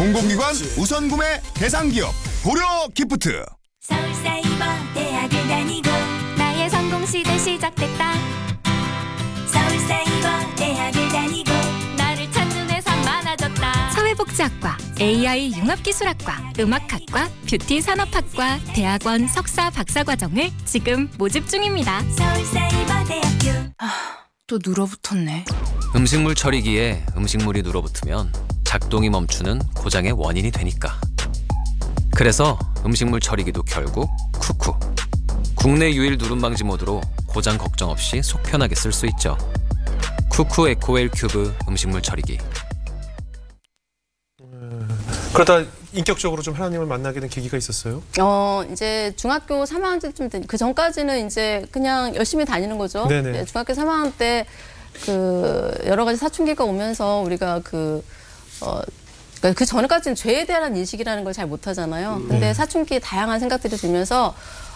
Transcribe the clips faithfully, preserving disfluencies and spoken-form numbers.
공공기관 우선 구매 대상 기업 고려 기프트. 서울사이버대학을 다니고 나의 성공 시대 시작됐다. 서울사이버대학을 다니고 나를 찾는 회사 많아졌다. 사회복지학과, 에이아이 융합기술학과, 음악학과, 뷰티산업학과, 대학원 석사 박사과정을 지금 모집 중입니다. 서울사이버대학교. 또 눌어붙었네. 음식물 처리기에 음식물이 눌어붙으면 작동이 멈추는 고장의 원인이 되니까. 그래서 음식물 처리기도 결국 쿠쿠. 국내 유일 누름 방지 모드로 고장 걱정 없이 속 편하게 쓸 수 있죠. 쿠쿠 에코웰 큐브 음식물 처리기. 그러다 인격적으로 좀 하나님을 만나게 된 계기가 있었어요? 어, 이제 중학교 삼 학년쯤 그 전까지는 이제 그냥 열심히 다니는 거죠. 네네. 네, 중학교 삼 학년 때 그 여러 가지 사춘기가 오면서 우리가 그 어, 그러니까 그 전까지는 죄에 대한 인식이라는 걸 잘 못하잖아요. 근데 네. 사춘기에 다양한 생각들이 들면서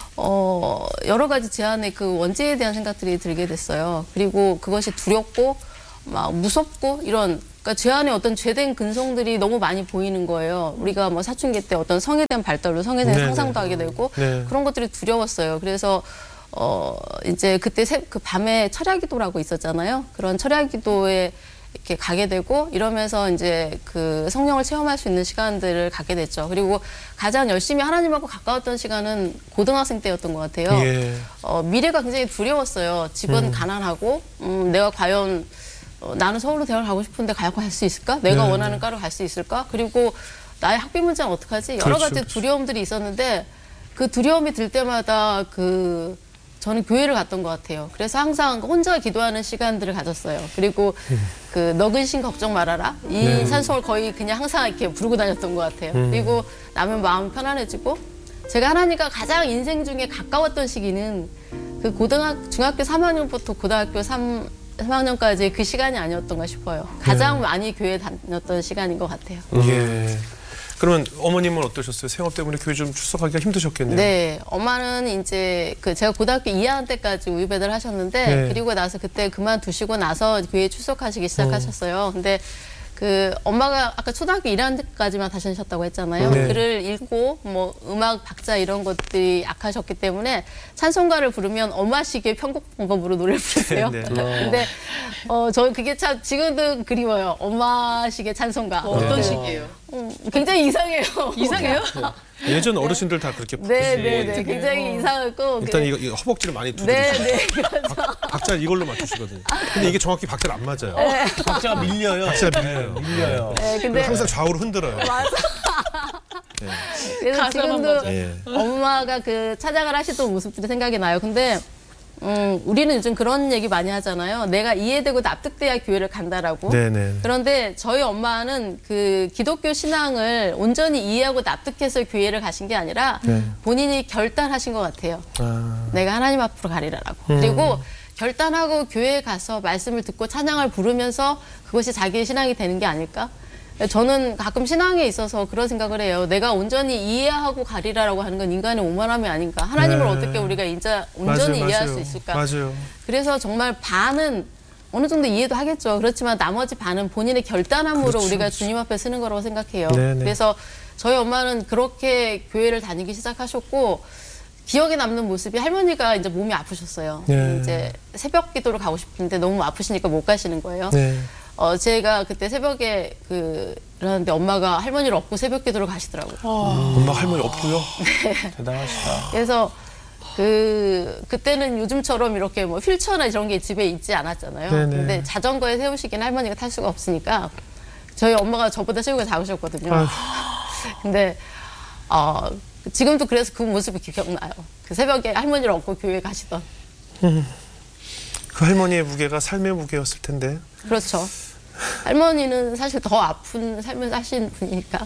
어, 여러 가지 제 안에 그 원죄에 대한 생각들이 들게 됐어요. 그리고 그것이 두렵고 막 무섭고 이런 그러니까 제 안에 어떤 죄된 근성들이 너무 많이 보이는 거예요. 우리가 뭐 사춘기 때 어떤 성에 대한 발달로 성에 대한 네네. 상상도 하게 되고 네. 그런 것들이 두려웠어요. 그래서 어 이제 그때 새, 그 밤에 철야기도라고 있었잖아요. 그런 철야기도에 이렇게 가게 되고 이러면서 이제 그 성령을 체험할 수 있는 시간들을 갖게 됐죠. 그리고 가장 열심히 하나님하고 가까웠던 시간은 고등학생 때였던 것 같아요. 예. 어, 미래가 굉장히 두려웠어요. 집은 음. 가난하고 음, 내가 과연 어, 나는 서울로 대학을 가고 싶은데 갈 수 있을까? 내가 네. 원하는 과를 갈 수 있을까? 그리고 나의 학비 문제는 어떡하지? 여러 그렇죠, 가지 그렇죠. 두려움들이 있었는데 그 두려움이 들 때마다 그 저는 교회를 갔던 것 같아요. 그래서 항상 혼자 기도하는 시간들을 가졌어요. 그리고 그 너근 신 걱정 말아라. 이 네. 찬송을 거의 그냥 항상 이렇게 부르고 다녔던 것 같아요. 음. 그리고 나면 마음이 편안해지고 제가 하나님과 가장 인생 중에 가까웠던 시기는 그 고등학 중학교 삼 학년부터 고등학교 삼 학년까지 그 시간이 아니었던가 싶어요. 가장 네. 많이 교회 다녔던 시간인 것 같아요. 예. 그러면 어머님은 어떠셨어요? 생업 때문에 교회 좀 출석하기가 힘드셨겠네요. 네, 엄마는 이제 그 제가 고등학교 이 학년 때까지 우유배달 하셨는데 네. 그리고 나서 그때 그만두시고 나서 교회 출석하시기 시작하셨어요. 근데 그 엄마가 아까 초등학교 일 학년 때까지만 다니셨다고 했잖아요. 네. 글을 읽고 뭐 음악 박자 이런 것들이 약하셨기 때문에 찬송가를 부르면 엄마식의 편곡방법으로 노래를 부르세요. 네. 근데 어, 저 그게 참 지금도 그리워요. 엄마식의 찬송가. 어떤 네. 식이에요? 음, 굉장히 이상해요. 이상해요? 예전 어르신들 다 그렇게 네, 부르시고. 네, 네. 굉장히 이상했고. 일단 그래- 이거, 이거 허벅지를 많이 네, 두드리시고 네. 그래서 박자를 이걸로 맞추시거든요. 근데 이게 정확히 박자를 안 맞아요. 박자가 밀려요. 박자가 밀려요. 밀려요. 네, 근데 항상 좌우로 흔들어요. 맞아. 네. 그래서 가사만 지금도 맞아요. 예. 엄마가 그 찬양을 하시던 모습들이 생각이 나요. 근데 음, 우리는 요즘 그런 얘기 많이 하잖아요. 내가 이해되고 납득돼야 교회를 간다라고. 네네. 그런데 저희 엄마는 그 기독교 신앙을 온전히 이해하고 납득해서 교회를 가신 게 아니라 네. 본인이 결단하신 것 같아요. 아, 내가 하나님 앞으로 가리라라고. 음. 그리고 결단하고 교회에 가서 말씀을 듣고 찬양을 부르면서 그것이 자기의 신앙이 되는 게 아닐까? 저는 가끔 신앙에 있어서 그런 생각을 해요. 내가 온전히 이해하고 가리라라고 하는 건 인간의 오만함이 아닌가? 하나님을 네. 어떻게 우리가 인자 온전히 맞아요, 이해할 맞아요. 수 있을까? 맞아요. 그래서 정말 반은 어느 정도 이해도 하겠죠. 그렇지만 나머지 반은 본인의 결단함으로 그렇죠, 우리가 그렇죠. 주님 앞에 쓰는 거라고 생각해요. 네네. 그래서 저희 엄마는 그렇게 교회를 다니기 시작하셨고 기억에 남는 모습이 할머니가 이제 몸이 아프셨어요. 네. 이제 새벽 기도를 가고 싶은데 너무 아프시니까 못 가시는 거예요. 네. 어, 제가 그때 새벽에 그, 그러는데 엄마가 할머니를 업고 새벽 기도를 가시더라고요. 엄마 할머니 없고요. 대단하시다. 그래서 그, 그때는 요즘처럼 이렇게 뭐 휠체어나 이런 게 집에 있지 않았잖아요. 네네. 근데 자전거에 세우시기는 할머니가 탈 수가 없으니까 저희 엄마가 저보다 체구가 작으셨거든요. 아휴. 근데, 어, 지금도 그래서 그 모습이 기억나요. 그 새벽에 할머니를 업고 교회에 가시던. 그 할머니의 무게가 삶의 무게였을 텐데. 그렇죠. 할머니는 사실 더 아픈 삶을 사신 분이니까.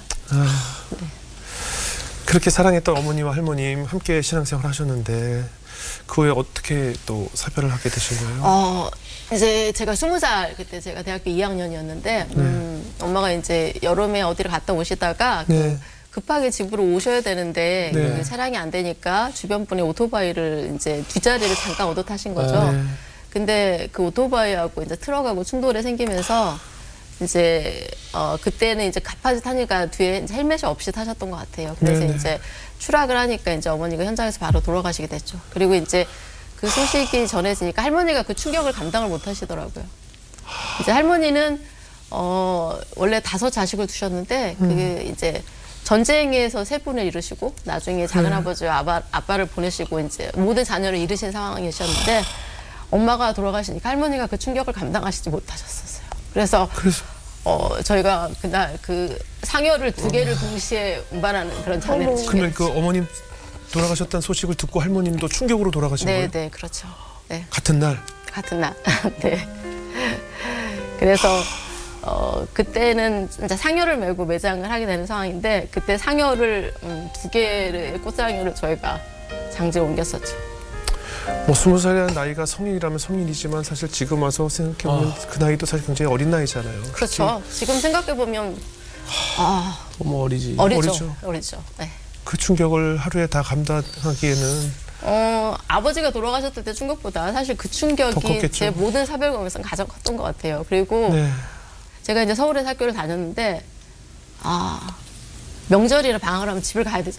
그렇게 사랑했던 어머니와 할머님 함께 신앙생활 하셨는데 그 후에 어떻게 또 사별을 하게 되신 거예요? 어, 이제 제가 스무 살 그때 제가 대학교 이 학년이었는데 음, 엄마가 이제 여름에 어디를 갔다 오시다가 그 네. 급하게 집으로 오셔야 되는데 네. 그게 차량이 안 되니까 주변 분이 오토바이를 이제 뒷자리를 잠깐 얻어 타신 거죠. 네. 근데 그 오토바이하고 이제 트럭하고 충돌이 생기면서 이제 어 그때는 이제 가파지 타니까 뒤에 이제 헬멧이 없이 타셨던 것 같아요. 그래서 네네. 이제 추락을 하니까 이제 어머니가 현장에서 바로 돌아가시게 됐죠. 그리고 이제 그 소식이 전해지니까 할머니가 그 충격을 감당을 못 하시더라고요. 이제 할머니는 어 원래 다섯 자식을 두셨는데 그게 이제 전쟁에서 세 분을 잃으시고 나중에 작은 아버지와 아빠, 아빠를 보내시고 이제 모든 자녀를 잃으신 상황이셨는데 엄마가 돌아가시니까 할머니가 그 충격을 감당하시지 못하셨었어요. 그래서, 그래서 어 저희가 그날 그 상여를 두 개를 동시에 운반하는 그런 장면을 그러면 그 찍었죠. 어머님 돌아가셨다는 소식을 듣고 할머님도 충격으로 돌아가신 네, 거예요? 네, 그렇죠. 네, 같은 날. 같은 날. 네. 그래서 어 그때는 진짜 상여를 메고 매장을 하게 되는 상황인데 그때 상여를 음, 두 개의 꽃상여를 저희가 장지에 옮겼었죠. 뭐 스무 살이라는 나이가 성인이라면 성인이지만 사실 지금 와서 생각해보면 그 나이도 사실 굉장히 어린 나이잖아요. 그렇죠. 지금 생각해 보면 아 너무 어리지. 어리죠. 어리죠. 어리죠. 네. 그 충격을 하루에 다 감당하기에는 어 아버지가 돌아가셨을 때 충격보다 사실 그 더 충격이 컸겠죠. 제 모든 사별감에서 가장 컸던 것 같아요. 그리고 네. 제가 이제 서울에서 학교를 다녔는데 아 명절이라 방학을 하면 집을 가야 되잖아요.